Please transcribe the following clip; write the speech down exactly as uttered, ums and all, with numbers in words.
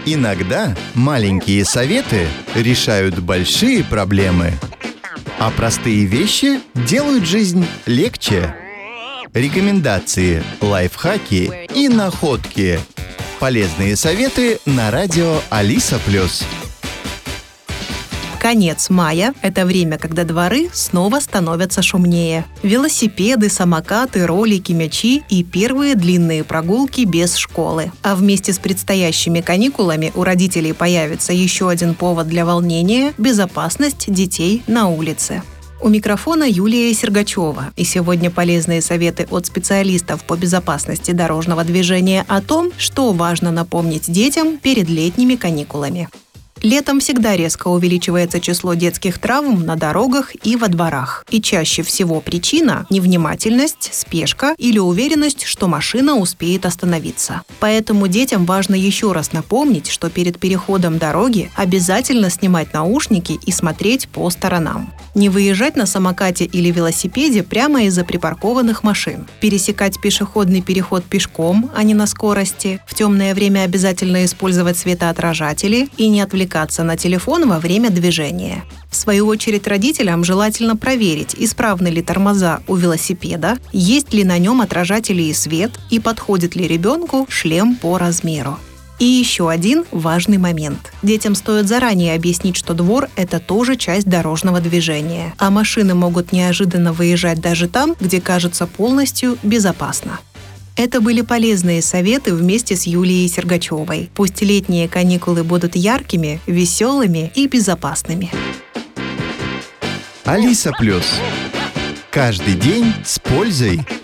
Иногда маленькие советы решают большие проблемы, а простые вещи делают жизнь легче. Рекомендации, лайфхаки и находки. Полезные советы на радио Алиса Плюс. Конец мая – это время, когда дворы снова становятся шумнее. Велосипеды, самокаты, ролики, мячи и первые длинные прогулки без школы. А вместе с предстоящими каникулами у родителей появится еще один повод для волнения – безопасность детей на улице. У микрофона Юлия Сергачева, и сегодня полезные советы от специалистов по безопасности дорожного движения о том, что важно напомнить детям перед летними каникулами. Летом всегда резко увеличивается число детских травм на дорогах и во дворах. И чаще всего причина – невнимательность, спешка или уверенность, что машина успеет остановиться. Поэтому детям важно еще раз напомнить, что перед переходом дороги обязательно снимать наушники и смотреть по сторонам. Не выезжать на самокате или велосипеде прямо из-за припаркованных машин. Пересекать пешеходный переход пешком, а не на скорости. В темное время обязательно использовать светоотражатели и не отвлекаться на телефон во время движения. В свою очередь, родителям желательно проверить, исправны ли тормоза у велосипеда, есть ли на нем отражатели и свет, и подходит ли ребенку шлем по размеру. И еще один важный момент. Детям стоит заранее объяснить, что двор – это тоже часть дорожного движения, а машины могут неожиданно выезжать даже там, где кажется полностью безопасно. Это были полезные советы вместе с Юлией Сергачевой. Пусть летние каникулы будут яркими, веселыми и безопасными. Алиса Плюс. Каждый день с пользой.